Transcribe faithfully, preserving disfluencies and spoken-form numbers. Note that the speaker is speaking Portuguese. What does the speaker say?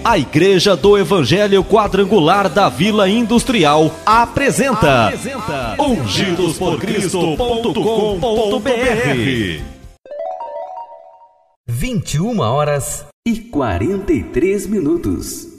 A Igreja do Evangelho Quadrangular da Vila Industrial apresenta, apresenta ungidos por cristo ponto com ponto b r. vinte e uma horas e quarenta e três minutos.